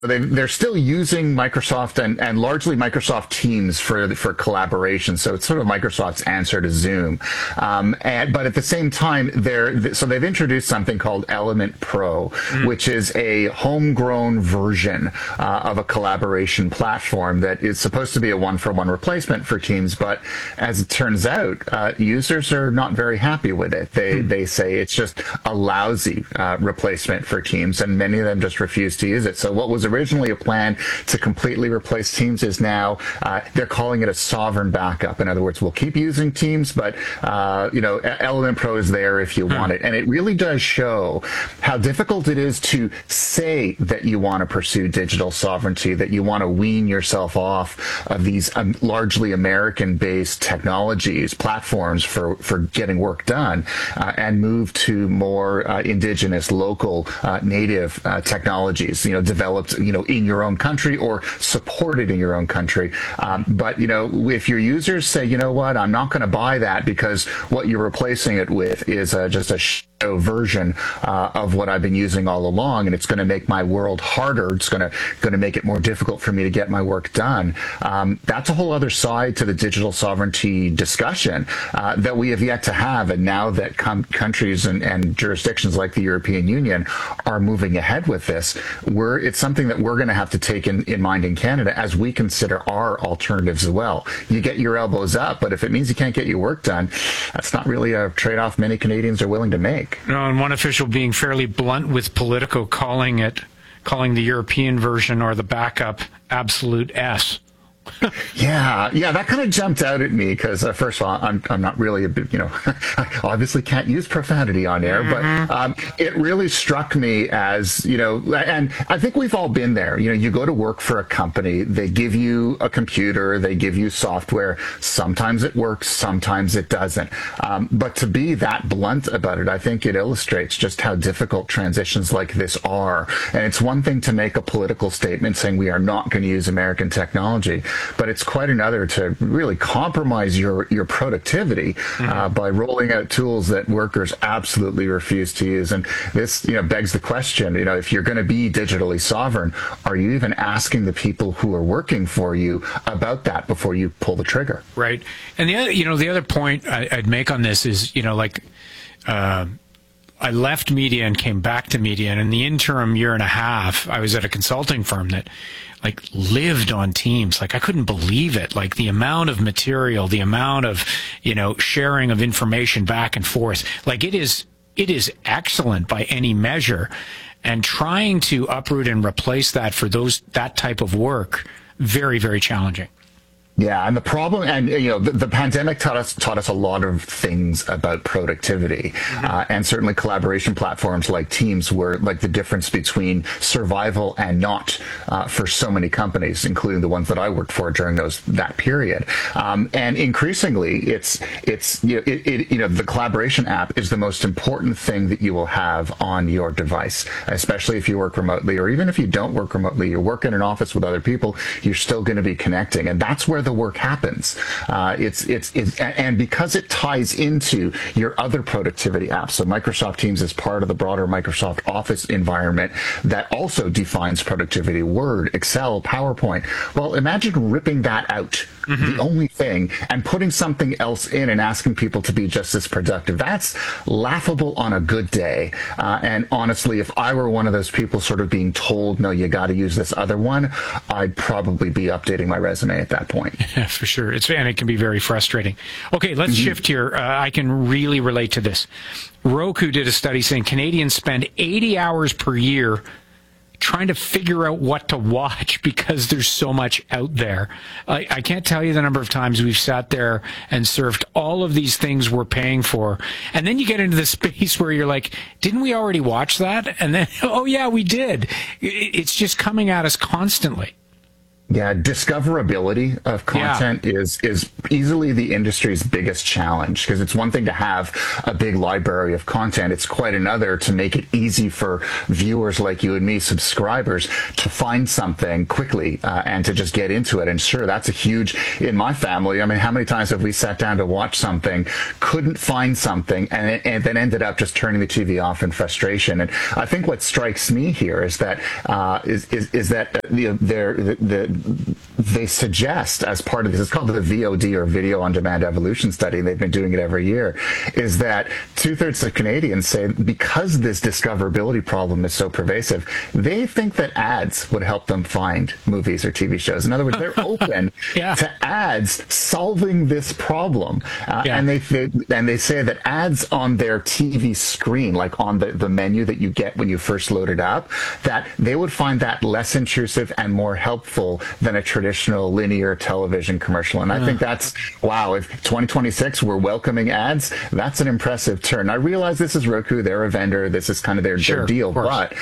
they're still using Microsoft and largely Microsoft Teams for collaboration. So it's sort of Microsoft's answer to Zoom. But at the same time, they've introduced something called Element Pro, which is a homegrown version of a collaboration platform that is supposed to be a one-for-one replacement for Teams. But as it turns out, users are not very happy with it. They say it's just a lousy replacement for Teams, and many of them just refuse to use it. So what was originally a plan to completely replace Teams is now they're calling it a sovereign backup. In other words, we'll keep using Teams, but Element Pro is there if you want it. And it really does show how difficult it is to say that you want to pursue digital sovereignty, that you want to wean yourself off of these largely American-based technologies, platforms for getting work done, and move to more indigenous, local, native technologies, developed in your own country or supported in your own country. But if your users say, you know what, I'm not going to buy that because what you're replacing it with is just a version of what I've been using all along, and it's going to make my world harder. It's going to make it more difficult for me to get my work done. That's a whole other side to the digital sovereignty discussion that we have yet to have. And now that countries and jurisdictions like the European Union are moving ahead with this, it's something that we're going to have to take in mind in Canada as we consider our alternatives as well. You get your elbows up, but if it means you can't get your work done, that's not really a trade-off many Canadians are willing to make. No, and one official being fairly blunt with Politico, calling the European version or the backup absolute S. Yeah, that kind of jumped out at me because first of all, I'm not really I obviously can't use profanity on air, but it really struck me as and I think we've all been there. You go to work for a company, they give you a computer, they give you software. Sometimes it works, sometimes it doesn't. But to be that blunt about it, I think it illustrates just how difficult transitions like this are. And it's one thing to make a political statement saying we are not going to use American technology, but it's quite another to really compromise your productivity by rolling out tools that workers absolutely refuse to use. And this begs the question, if you're going to be digitally sovereign, are you even asking the people who are working for you about that before you pull the trigger? Right. And the other point I'd make on this is, I left media and came back to media, and in the interim year and a half, I was at a consulting firm that lived on Teams. I couldn't believe it. The amount of material, the amount of, sharing of information back and forth. It is excellent by any measure. And trying to uproot and replace that for that type of work, very, very challenging. Yeah, and the problem, and the pandemic taught us a lot of things about productivity, and certainly collaboration platforms like Teams were the difference between survival and not for so many companies, including the ones that I worked for during that period. And increasingly, the collaboration app is the most important thing that you will have on your device, especially if you work remotely, or even if you don't work remotely, you work in an office with other people, you're still going to be connecting, and that's where the work happens. And because it ties into your other productivity apps, so Microsoft Teams is part of the broader Microsoft Office environment that also defines productivity, Word, Excel, PowerPoint. Well, imagine ripping that out, the only thing, and putting something else in and asking people to be just as productive. That's laughable on a good day. And honestly, if I were one of those people sort of being told, no, you got to use this other one, I'd probably be updating my resume at that point. Yeah, for sure. And it can be very frustrating. Okay, let's shift here. I can really relate to this. Roku did a study saying Canadians spend 80 hours per year trying to figure out what to watch because there's so much out there. I can't tell you the number of times we've sat there and surfed all of these things we're paying for. And then you get into the space where you're like, didn't we already watch that? And then, oh yeah, we did. It's just coming at us constantly. Yeah, discoverability of content is easily the industry's biggest challenge, because it's one thing to have a big library of content. It's quite another to make it easy for viewers like you and me, subscribers, to find something quickly and to just get into it. And sure, that's a huge, in my family, I mean, how many times have we sat down to watch something, couldn't find something, and then ended up just turning the TV off in frustration? And I think what strikes me here is that they suggest, as part of this, it's called the VOD, or Video on Demand Evolution Study, and they've been doing it every year, is that 2/3 of Canadians say because this discoverability problem is so pervasive, they think that ads would help them find movies or TV shows. In other words, they're open to ads solving this problem. And they say that ads on their TV screen, like on the menu that you get when you first load it up, that they would find that less intrusive and more helpful than a traditional linear television commercial. And I think that's, wow, if 2026 we're welcoming ads, that's an impressive turn. I realize this is Roku, they're a vendor, this is kind of their deal, but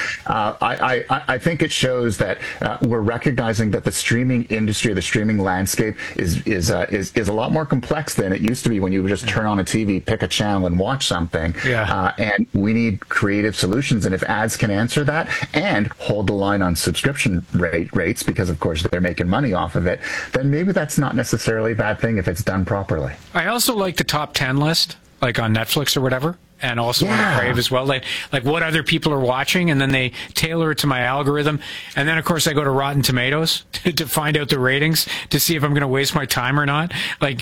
I think it shows that we're recognizing that the streaming industry, the streaming landscape is a lot more complex than it used to be when you would just turn on a TV, pick a channel, and watch something. And we need creative solutions, and if ads can answer that and hold the line on subscription rates, because of course they're making money off of it, then maybe that's not necessarily a bad thing if it's done properly. I also like the top 10 list, like on Netflix or whatever, and also on Crave as well, like what other people are watching, and then they tailor it to my algorithm. And then of course I go to Rotten Tomatoes to find out the ratings to see if I'm going to waste my time or not. Like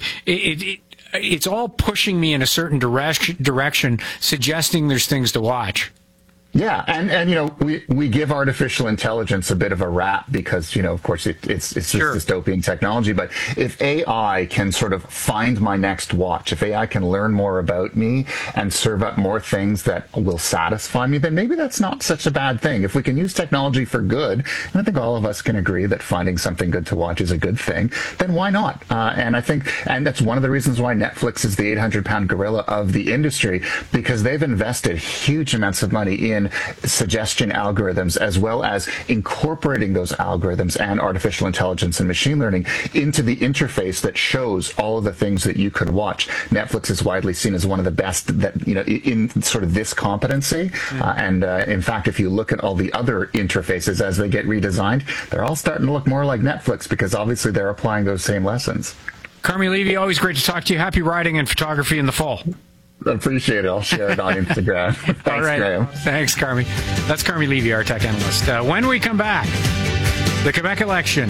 it's all pushing me in a certain direction, suggesting there's things to watch. Yeah, and you know, we give artificial intelligence a bit of a rap because, you know, of course it's just dystopian technology. But if AI can sort of find my next watch, if AI can learn more about me and serve up more things that will satisfy me, then maybe that's not such a bad thing. If we can use technology for good, and I think all of us can agree that finding something good to watch is a good thing, then why not? And I think, and that's one of the reasons why Netflix is the 800-pound gorilla of the industry, because they've invested huge amounts of money in suggestion algorithms, as well as incorporating those algorithms and artificial intelligence and machine learning into the interface that shows all of the things that you could watch. Netflix is widely seen as one of the best that, you know, in sort of this competency. And in fact, if you look at all the other interfaces as they get redesigned, they're all starting to look more like Netflix, because obviously they're applying those same lessons. Carmi Levy, always great to talk to you. Happy riding and photography in the fall. I appreciate it. I'll share it on Instagram. Thanks, all right. Graham. Thanks, Carmi. That's Carmi Levy, our tech analyst. When we come back, the Quebec election,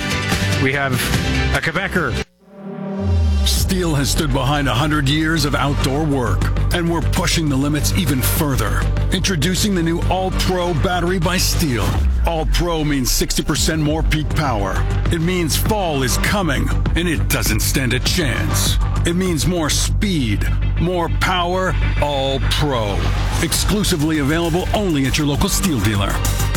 we have a Quebecer. Steel has stood behind 100 years of outdoor work, and we're pushing the limits even further. Introducing the new All-Pro battery by Steel. All-Pro means 60% more peak power. It means fall is coming, and it doesn't stand a chance. It means more speed, more power, All-Pro. Exclusively available only at your local Steel dealer.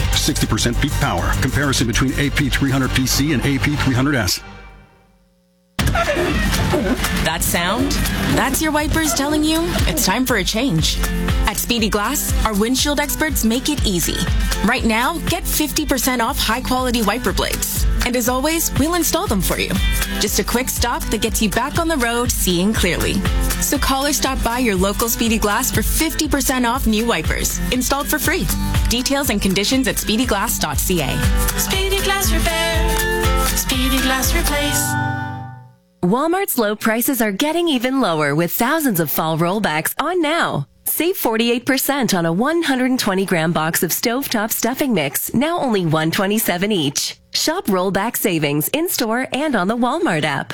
60% peak power. Comparison between AP300PC and AP300S. That sound? That's your wipers telling you it's time for a change. At Speedy Glass, our windshield experts make it easy. Right now, get 50% off high-quality wiper blades. And as always, we'll install them for you. Just a quick stop that gets you back on the road seeing clearly. So call or stop by your local Speedy Glass for 50% off new wipers, installed for free. Details and conditions at speedyglass.ca. Speedy Glass Repair. Speedy Glass Replace. Walmart's low prices are getting even lower with thousands of fall rollbacks on now. Save 48% on a 120-gram box of stovetop stuffing mix, now only $1.27 each. Shop rollback savings in-store and on the Walmart app.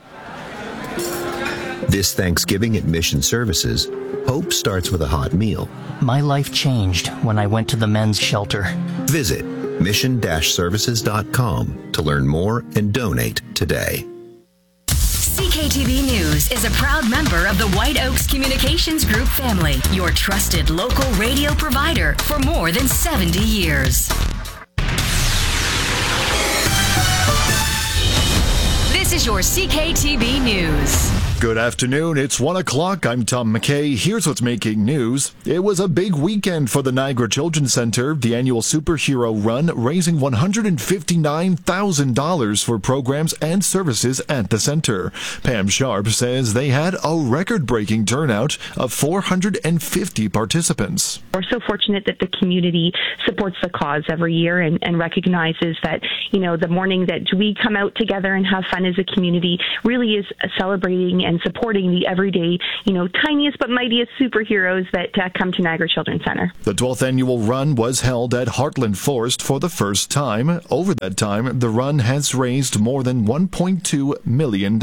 This Thanksgiving at Mission Services, hope starts with a hot meal. My life changed when I went to the men's shelter. Visit mission-services.com to learn more and donate today. CKTV News is a proud member of the White Oaks Communications Group family, your trusted local radio provider for more than 70 years. This is your CKTV News. Good afternoon. It's 1 o'clock. I'm Tom McKay. Here's what's making news. It was a big weekend for the Niagara Children's Center, the annual superhero run, raising $159,000 for programs and services at the center. Pam Sharp says they had a record-breaking turnout of 450 participants. We're so fortunate that the community supports the cause every year and recognizes that, the morning that we come out together and have fun as a community really is celebrating and supporting the everyday, tiniest but mightiest superheroes that come to Niagara Children's Center. The 12th annual run was held at Heartland Forest for the first time. Over that time, the run has raised more than $1.2 million.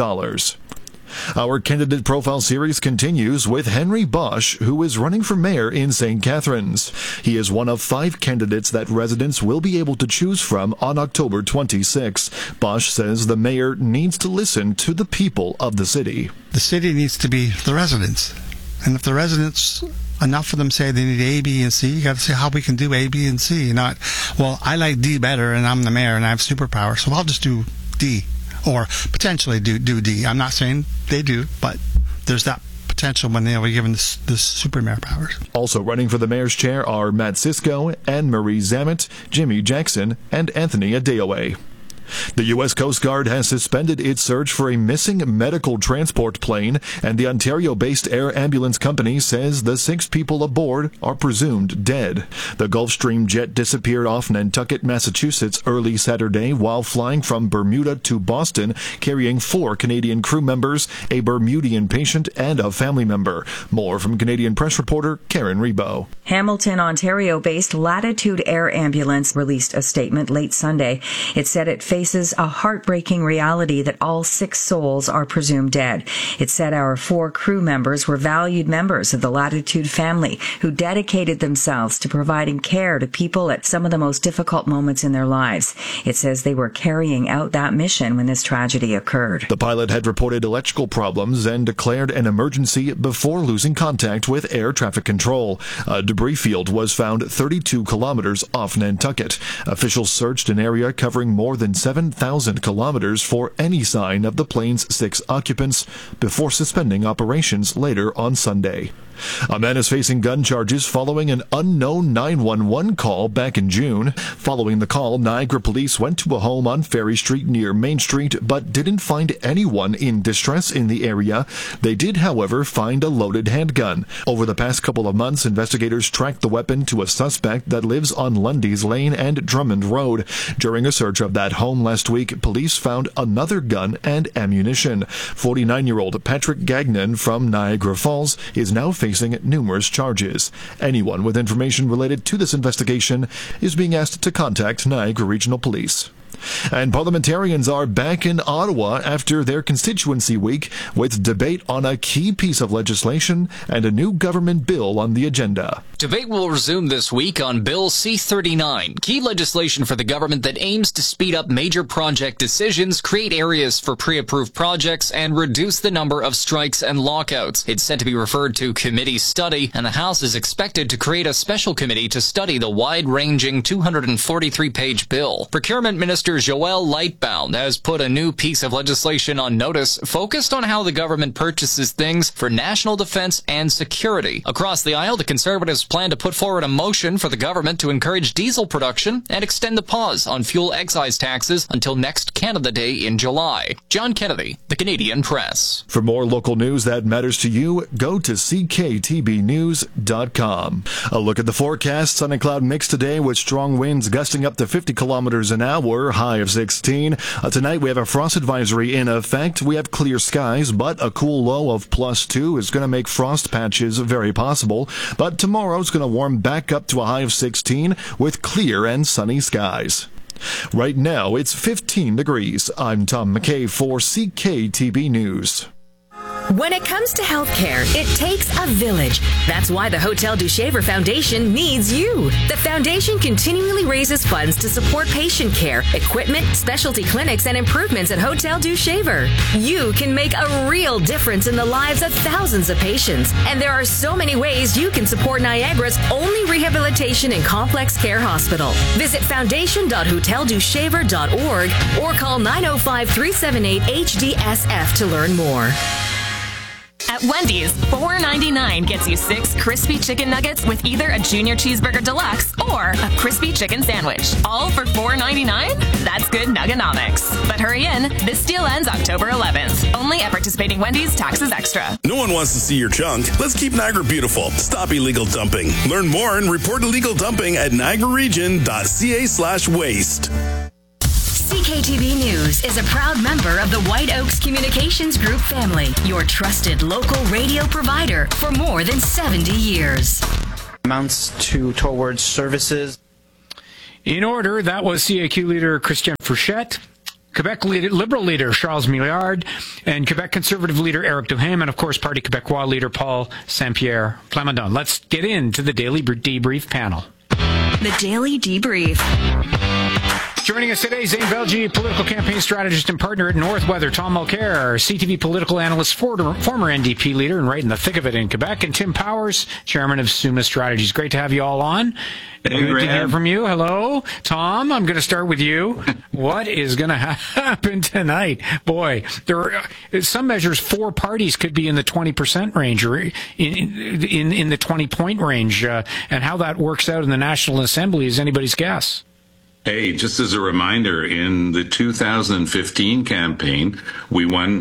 Our candidate profile series continues with Henry Bosch, who is running for mayor in St. Catharines. He is one of 5 candidates that residents will be able to choose from on October 26. Bosch says the mayor needs to listen to the people of the city. The city needs to be the residents. And if the residents, enough of them say they need A, B, and C, you got to see how we can do A, B, and C. Not, well, I like D better and I'm the mayor and I have superpower, so I'll just do D. Or potentially do D. I'm not saying they do, but there's that potential when they were given the super mayor powers. Also running for the mayor's chair are Matt Sisko, Anne-Marie Zamet, Jimmy Jackson, and Anthony Adeoye. The U.S. Coast Guard has suspended its search for a missing medical transport plane, and the Ontario-based air ambulance company says the 6 people aboard are presumed dead. The Gulfstream jet disappeared off Nantucket, Massachusetts early Saturday while flying from Bermuda to Boston, carrying 4 Canadian crew members, a Bermudian patient, and a family member. More from Canadian press reporter Karen Rebo. Hamilton, Ontario-based Latitude Air Ambulance released a statement late Sunday. It said it faces a heartbreaking reality that all 6 souls are presumed dead. It said our 4 crew members were valued members of the Latitude family who dedicated themselves to providing care to people at some of the most difficult moments in their lives. It says they were carrying out that mission when this tragedy occurred. The pilot had reported electrical problems and declared an emergency before losing contact with air traffic control. A debris field was found 32 kilometers off Nantucket. Officials searched an area covering more than 7,000 kilometers for any sign of the plane's 6 occupants before suspending operations later on Sunday. A man is facing gun charges following an unknown 911 call back in June. Following the call, Niagara police went to a home on Ferry Street near Main Street, but didn't find anyone in distress in the area. They did, however, find a loaded handgun. Over the past couple of months, investigators tracked the weapon to a suspect that lives on Lundy's Lane and Drummond Road. During a search of that home last week, police found another gun and ammunition. 49-year-old Patrick Gagnon from Niagara Falls is now facing numerous charges. Anyone with information related to this investigation is being asked to contact Niagara Regional Police. And parliamentarians are back in Ottawa after their constituency week with debate on a key piece of legislation and a new government bill on the agenda. Debate will resume this week on Bill C-39, key legislation for the government that aims to speed up major project decisions, create areas for pre-approved projects, and reduce the number of strikes and lockouts. It's set to be referred to committee study, and the House is expected to create a special committee to study the wide-ranging 243-page bill. Procurement Minister Joël Lightbound has put a new piece of legislation on notice focused on how the government purchases things for national defense and security. Across the aisle, the Conservatives plan to put forward a motion for the government to encourage diesel production and extend the pause on fuel excise taxes until next Canada Day in July. John Kennedy, The Canadian Press. For more local news that matters to you, go to cktbnews.com. A look at the forecast. Sun and cloud mix today with strong winds gusting up to 50 kilometers an hour, high of 16. Tonight we have a frost advisory in effect. We have clear skies, but a cool low of +2 is going to make frost patches very possible. But tomorrow it's going to warm back up to a high of 16 with clear and sunny skies. Right now it's 15 degrees. I'm Tom McKay for CKTB News. When it comes to healthcare, it takes a village. That's why the Hotel du Shaver Foundation needs you. The foundation continually raises funds to support patient care, equipment, specialty clinics, and improvements at Hotel du Shaver. You can make a real difference in the lives of thousands of patients. And there are so many ways you can support Niagara's only rehabilitation and complex care hospital. Visit foundation.hoteldushaver.org or call 905-378-HDSF to learn more. At Wendy's, $4.99 gets you 6 crispy chicken nuggets with either a Junior Cheeseburger Deluxe or a crispy chicken sandwich. All for $4.99? That's good Nugganomics. But hurry in, this deal ends October 11th. Only at participating Wendy's, taxes extra. No one wants to see your junk. Let's keep Niagara beautiful. Stop illegal dumping. Learn more and report illegal dumping at niagararegion.ca/waste. CKTV News is a proud member of the White Oaks Communications Group family, your trusted local radio provider for more than 70 years. Amounts towards services. In order, that was CAQ leader Christian Fourchette, Quebec Liberal leader Charles Milliard, and Quebec Conservative leader Eric Duhaime, and of course Parti Québécois leader Paul Saint-Pierre Plamondon. Let's get into the Daily Debrief panel. The Daily Debrief. Joining us today, Zane Velji, political campaign strategist and partner at North Weather, Tom Mulcair, CTV political analyst, former NDP leader and right in the thick of it in Quebec, and Tim Powers, chairman of Summa Strategies. Great to have you all on. Hey, good to hear from you. Hello. Tom, I'm going to start with you. What is going to happen tonight? Boy, there are some measures, 4 parties could be in the 20% range or in the 20-point range, and how that works out in the National Assembly is anybody's guess. Hey, just as a reminder, in the 2015 campaign, we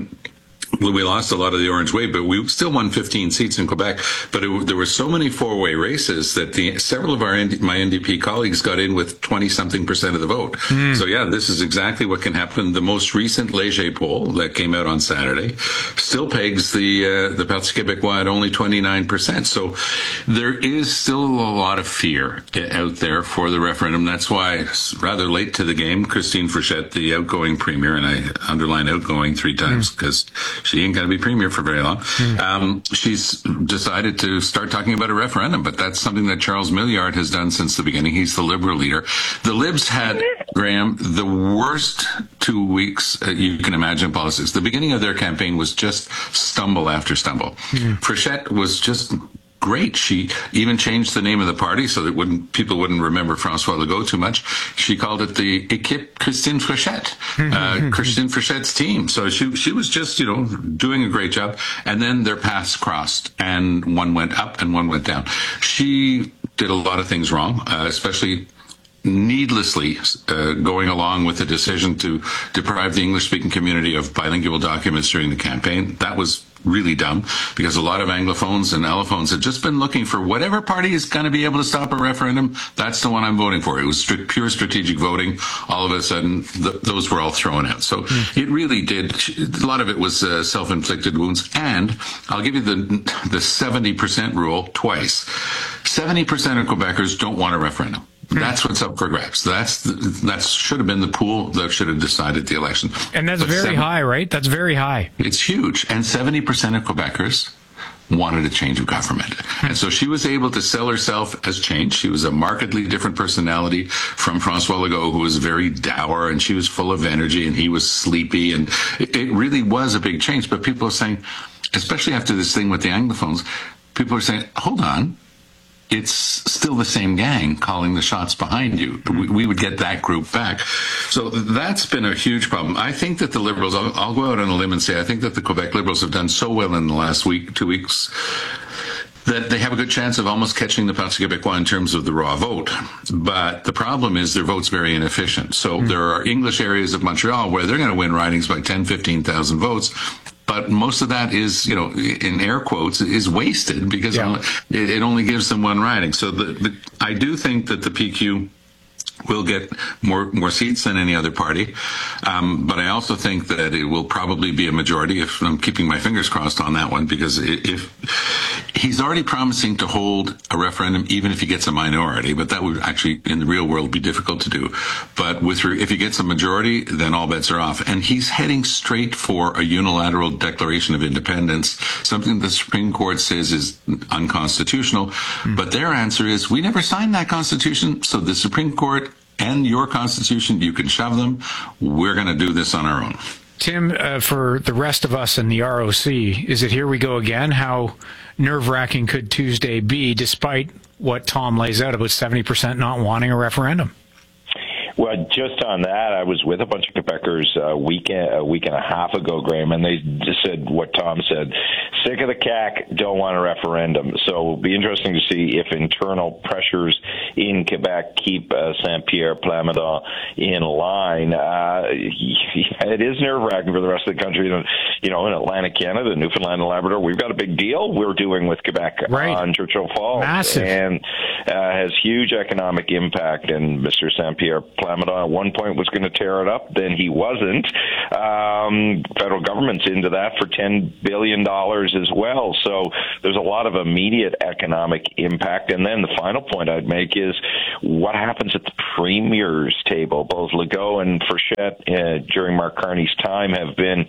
lost a lot of the Orange Wave, but we still won 15 seats in Quebec. But there were so many four-way races that several of my NDP colleagues got in with 20-something% of the vote. So yeah, this is exactly what can happen. The most recent Léger poll that came out on Saturday still pegs the Parti Québécois at only 29%. So there is still a lot of fear out there for the referendum. That's why it's rather late to the game. Christine Fourchette, the outgoing premier, and I underline outgoing 3 times because she ain't going to be premier for very long. She's decided to start talking about a referendum, but that's something that Charles Milliard has done since the beginning. He's the Liberal leader. The Libs had, Graham, the worst 2 weeks you can imagine in politics. The beginning of their campaign was just stumble after stumble. Fourchette was just great. She even changed the name of the party so that people wouldn't remember François Legault too much. She called it the Équipe Christine Fourchette, Christine Fourchette's team. So she was just, doing a great job. And then their paths crossed, and one went up and one went down. She did a lot of things wrong, especially needlessly going along with the decision to deprive the English-speaking community of bilingual documents during the campaign. That was really dumb, because a lot of Anglophones and Allophones had just been looking for whatever party is going to be able to stop a referendum. That's the one I'm voting for. It was pure strategic voting. All of a sudden, those were all thrown out. So it really did. A lot of it was self-inflicted wounds. And I'll give you the 70% rule twice. 70% of Quebecers don't want a referendum. That's what's up for grabs. That should have been the pool that should have decided the election. And that's very high, right? That's very high. It's huge. And 70% of Quebecers wanted a change of government. And so she was able to sell herself as change. She was a markedly different personality from François Legault, who was very dour, and she was full of energy, and he was sleepy. And it really was a big change. But people are saying, especially after this thing with the Anglophones, people are saying, hold on. It's still the same gang calling the shots behind you. We would get that group back. So that's been a huge problem. I think that the Liberals, I'll go out on a limb and say, I think that the Quebec Liberals have done so well in the last 2 weeks, that they have a good chance of almost catching the Parti Québécois in terms of the raw vote. But the problem is their vote's very inefficient. So there are English areas of Montreal where they're going to win ridings by 10, 15,000 votes. But most of that is, in air quotes, is wasted because it only gives them one riding. So I do think that the PQ will get more seats than any other party. But I also think that it will probably be a majority, if I'm keeping my fingers crossed on that one, because if he's already promising to hold a referendum, even if he gets a minority, but that would actually in the real world be difficult to do. But if he gets a majority, then all bets are off. And he's heading straight for a unilateral declaration of independence, something the Supreme Court says is unconstitutional. But their answer is, we never signed that Constitution, so the Supreme Court and your Constitution, you can shove them. We're going to do this on our own. Tim, for the rest of us in the ROC, is it here we go again? How nerve-wracking could Tuesday be, despite what Tom lays out about 70% not wanting a referendum? Well, just on that, I was with a bunch of Quebecers a week and a half ago, Graham, and they just said what Tom said. Sick of the CAQ, don't want a referendum. So it'll be interesting to see if internal pressures in Quebec keep Saint-Pierre Plamondon in line. It is nerve-wracking for the rest of the country. In Atlantic Canada, Newfoundland and Labrador, we've got a big deal we're doing with Quebec on Churchill Falls. Massive. And has huge economic impact. And Mr. Saint-Pierre Plamondon at one point was going to tear it up, then he wasn't. Federal government's into that for $10 billion as well. So there's a lot of immediate economic impact. And then the final point I'd make is what happens at the premier's table. Both Legault and Frechette during Mark Carney's time have been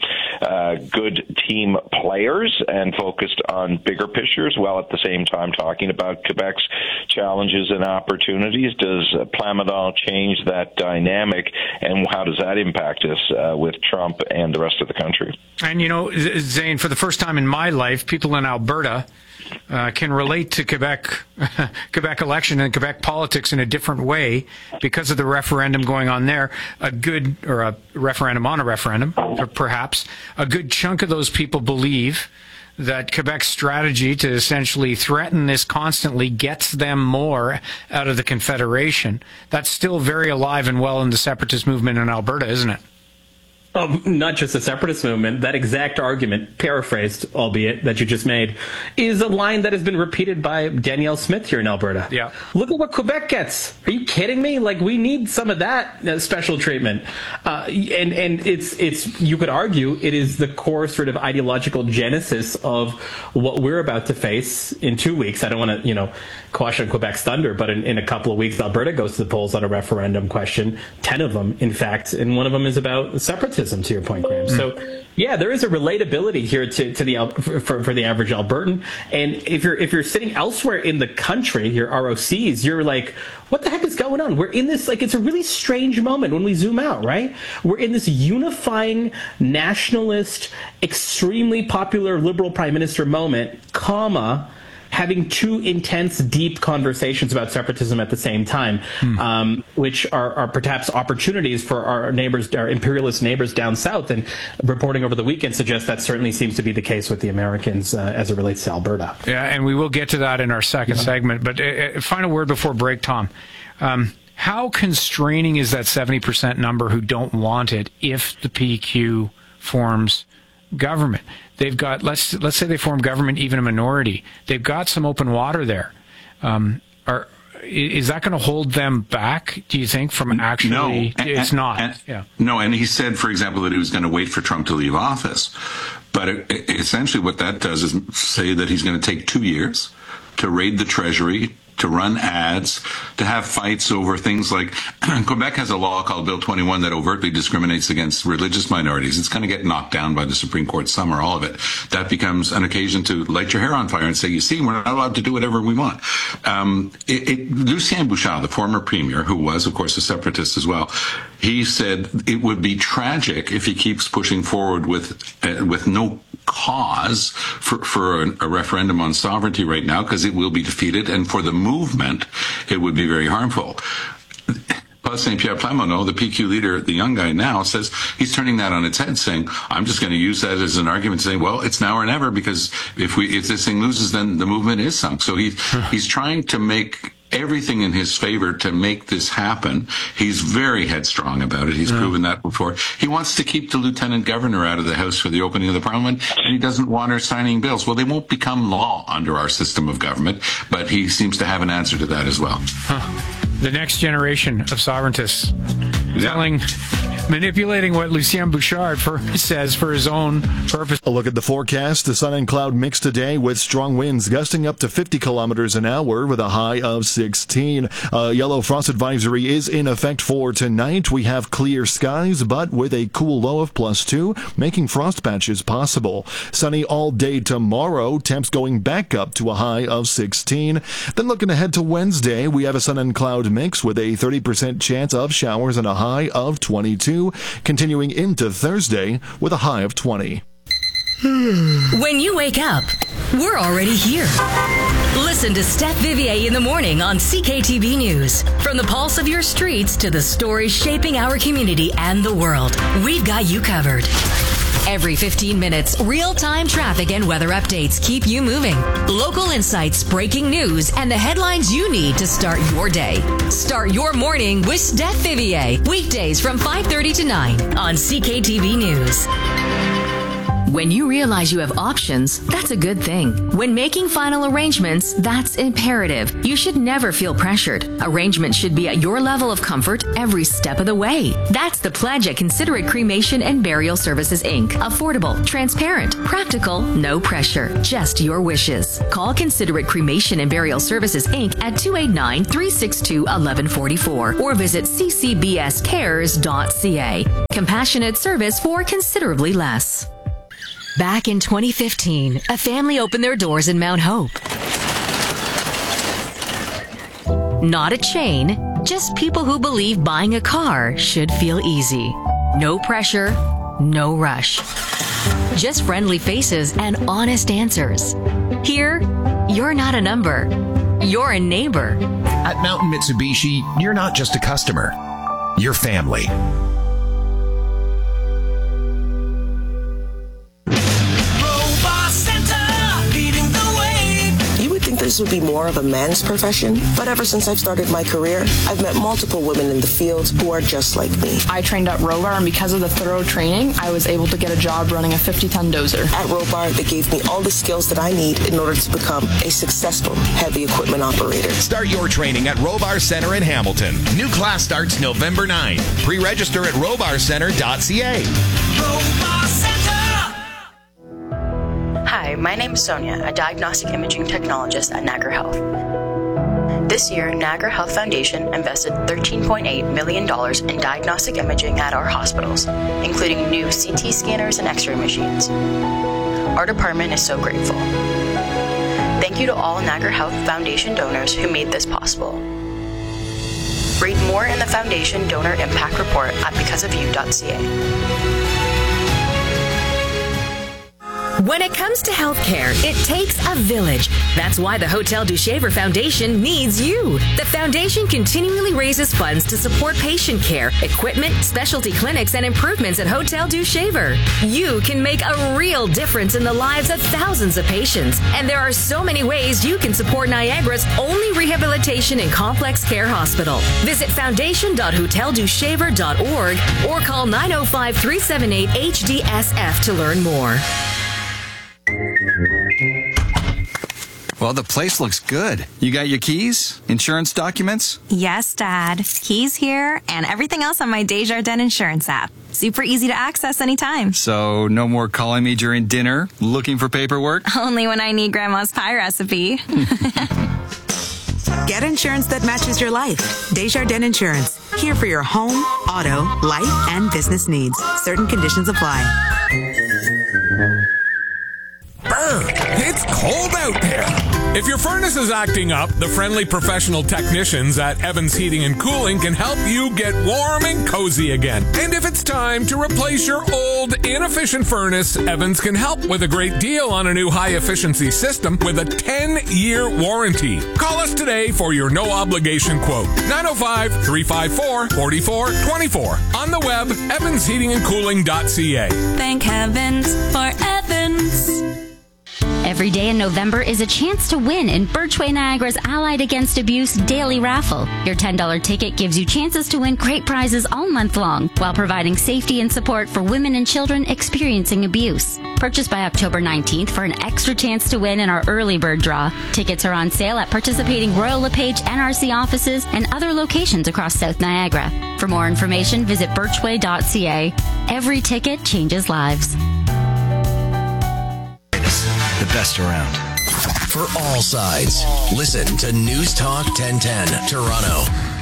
good team players and focused on bigger pictures, while at the same time talking about Quebec's challenges and opportunities. Does Plamondon change that dynamic, and how does that impact us with Trump and the rest of the country? And, Zane, for the first time in my life, people in Alberta can relate to Quebec election and Quebec politics in a different way because of the referendum going on there. A referendum on a referendum, perhaps. A good chunk of those people believe that Quebec's strategy to essentially threaten this constantly gets them more out of the Confederation. That's still very alive and well in the separatist movement in Alberta, isn't it? Not just the separatist movement. That exact argument, paraphrased, albeit, that you just made, is a line that has been repeated by Danielle Smith here in Alberta. Yeah. Look at what Quebec gets. Are you kidding me? We need some of that special treatment. And it's you could argue it is the core sort of ideological genesis of what we're about to face in 2 weeks. I don't want to, quash on Quebec's thunder, but in a couple of weeks, Alberta goes to the polls on a referendum question. 10 of them, in fact, and one of them is about separatism, to your point, Graham. So, yeah, there is a relatability here for the average Albertan. And if you're sitting elsewhere in the country, your ROCs, you're like, what the heck is going on? We're in this, it's a really strange moment when we zoom out, right? We're in this unifying, nationalist, extremely popular liberal prime minister moment, having two intense, deep conversations about separatism at the same time, which are perhaps opportunities for our neighbors, our imperialist neighbors down south. And reporting over the weekend suggests that certainly seems to be the case with the Americans as it relates to Alberta. Yeah, and we will get to that in our second segment. But final word before break, Tom. How constraining is that 70% number who don't want it if the PQ forms government? They've got, let's say they form government, even a minority. They've got some open water there. Is that going to hold them back, do you think, from actually? No, it's not. No, and he said, for example, that he was going to wait for Trump to leave office. But essentially what that does is say that he's going to take 2 years to raid the Treasury, to run ads, to have fights over things like Quebec has a law called Bill 21 that overtly discriminates against religious minorities. It's going to get knocked down by the Supreme Court, some or all of it. That becomes an occasion to light your hair on fire and say, you see, we're not allowed to do whatever we want. Lucien Bouchard, the former premier, who was, of course, a separatist as well, he said it would be tragic if he keeps pushing forward with no cause for a referendum on sovereignty right now, because it will be defeated, and for the movement it would be very harmful. But Saint-Pierre Plamondon, the PQ leader, the young guy now, says he's turning that on its head, saying, I'm just going to use that as an argument, saying, well, it's now or never, because if this thing loses, then the movement is sunk. So he's trying to make everything in his favor to make this happen. He's very headstrong about it. He's proven that before. He wants to keep the lieutenant governor out of the House for the opening of the Parliament, and he doesn't want her signing bills. Well, they won't become law under our system of government, but he seems to have an answer to that as well. The next generation of sovereigntists manipulating what Lucien Bouchard says for his own purpose. A look at the forecast. The sun and cloud mix today with strong winds gusting up to 50 kilometers an hour with a high of 16. Yellow frost advisory is in effect for tonight. We have clear skies, but with a cool low of +2, making frost patches possible. Sunny all day tomorrow. Temps going back up to a high of 16. Then looking ahead to Wednesday, we have a sun and cloud mix with a 30% chance of showers and a high of 22. Continuing into Thursday with a high of 20. When you wake up, we're already here. Listen to Steph Vivier in the morning on CKTV News. From the pulse of your streets to the stories shaping our community and the world, we've got you covered. Every 15 minutes, real-time traffic and weather updates keep you moving. Local insights, breaking news, and the headlines you need to start your day. Start your morning with Steph Vivier. Weekdays from 5:30 to 9 on CKTV News. When you realize you have options, that's a good thing. When making final arrangements, that's imperative. You should never feel pressured. Arrangements should be at your level of comfort every step of the way. That's the pledge at Considerate Cremation and Burial Services, Inc. Affordable, transparent, practical, no pressure, just your wishes. Call Considerate Cremation and Burial Services, Inc. at 289-362-1144 or visit ccbscares.ca. Compassionate service for considerably less. Back in 2015, a family opened their doors in Mount Hope. Not a chain, just people who believe buying a car should feel easy. No pressure, no rush. Just friendly faces and honest answers. Here, you're not a number. You're a neighbor. At Mountain Mitsubishi, you're not just a customer. You're family. This would be more of a man's profession, but ever since I've started my career, I've met multiple women in the field who are just like me. I trained at Robar, and because of the thorough training, I was able to get a job running a 50-ton dozer. At Robar, they gave me all the skills that I need in order to become a successful heavy equipment operator. Start your training at Robar Center in Hamilton. New class starts November 9. Pre-register at robarcenter.ca. Robar Center! Hi, my name is Sonia, a diagnostic imaging technologist at Niagara Health. This year, Niagara Health Foundation invested $13.8 million in diagnostic imaging at our hospitals, including new CT scanners and X-ray machines. Our department is so grateful. Thank you to all Niagara Health Foundation donors who made this possible. Read more in the Foundation Donor Impact Report at becauseofyou.ca. When it comes to healthcare, it takes a village. That's why the Hotel du Shaver Foundation needs you. The foundation continually raises funds to support patient care, equipment, specialty clinics, and improvements at Hotel du Shaver. You can make a real difference in the lives of thousands of patients. And there are so many ways you can support Niagara's only rehabilitation and complex care hospital. Visit foundation.hoteldushaver.org or call 905-378-HDSF to learn more. Well, the place looks good. You got your keys? Insurance documents? Yes, Dad. Keys here and everything else on my Desjardins Insurance app. Super easy to access anytime. So, no more calling me during dinner, looking for paperwork? Only when I need Grandma's pie recipe. Get insurance that matches your life. Desjardins Insurance. Here for your home, auto, life, and business needs. Certain conditions apply. Brr, it's cold out there. If your furnace is acting up, the friendly professional technicians at Evans Heating and Cooling can help you get warm and cozy again. And if it's time to replace your old, inefficient furnace, Evans can help with a great deal on a new high-efficiency system with a 10-year warranty. Call us today for your no-obligation quote. 905-354-4424. On the web, evansheatingandcooling.ca. Thank heavens for Evans. Every day in November is a chance to win in Birchway Niagara's Allied Against Abuse Daily Raffle. Your $10 ticket gives you chances to win great prizes all month long while providing safety and support for women and children experiencing abuse. Purchase by October 19th for an extra chance to win in our early bird draw. Tickets are on sale at participating Royal LePage NRC offices and other locations across South Niagara. For more information, visit birchway.ca. Every ticket changes lives. The best around. For all sides, listen to News Talk 1010 Toronto.